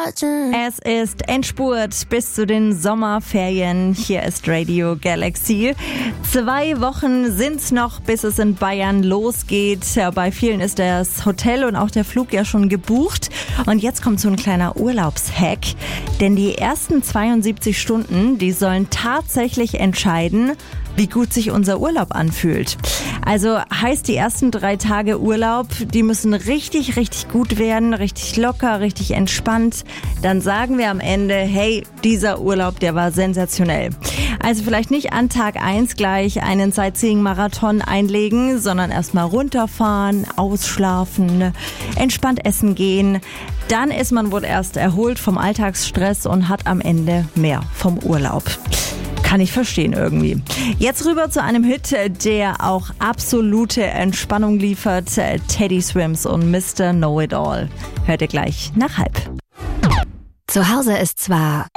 Es ist Endspurt bis zu den Sommerferien. Hier ist Radio Galaxy. 2 Wochen sind's noch, bis es in Bayern losgeht. Bei vielen ist das Hotel und auch der Flug ja schon gebucht. Und jetzt kommt so ein kleiner Urlaubshack. Denn die ersten 72 Stunden, die sollen tatsächlich entscheiden, wie gut sich unser Urlaub anfühlt. Also heißt, die ersten 3 Tage Urlaub, die müssen richtig, richtig gut werden, richtig locker, richtig entspannt. Dann sagen wir am Ende, hey, dieser Urlaub, der war sensationell. Also vielleicht nicht an Tag 1 gleich einen Sightseeing-Marathon einlegen, sondern erstmal runterfahren, ausschlafen, entspannt essen gehen. Dann ist man wohl erst erholt vom Alltagsstress und hat am Ende mehr vom Urlaub. Kann ich verstehen irgendwie. Jetzt rüber zu einem Hit, der auch absolute Entspannung liefert. Teddy Swims und Mr. Know-It-All. Hört ihr gleich nach 12:30. Zu Hause ist zwar...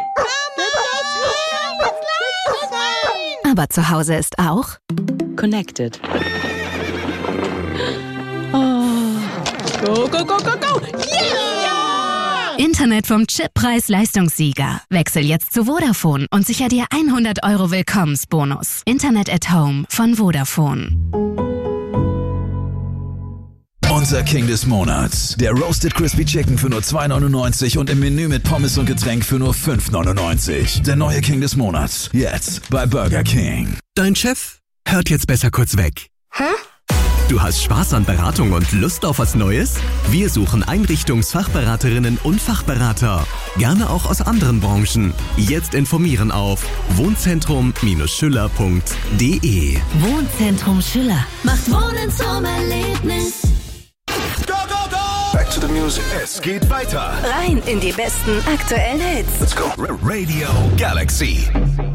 Aber zu Hause ist auch... Connected. Oh. Go, go, go, go, go! Yeah! Internet vom Chippreis-Leistungssieger. Wechsel jetzt zu Vodafone und sicher dir 100 € Willkommensbonus. Internet at Home von Vodafone. Unser King des Monats. Der Roasted Crispy Chicken für nur 2,99 und im Menü mit Pommes und Getränk für nur 5,99. Der neue King des Monats. Jetzt bei Burger King. Dein Chef hört jetzt besser kurz weg. Hä? Du hast Spaß an Beratung und Lust auf was Neues? Wir suchen Einrichtungsfachberaterinnen und Fachberater. Gerne auch aus anderen Branchen. Jetzt informieren auf wohnzentrum-schüller.de. Wohnzentrum Schüller. Macht Wohnen zum Erlebnis. Go, go, go! Back to the music. Es geht weiter. Rein in die besten aktuellen Hits. Let's go. Radio Galaxy.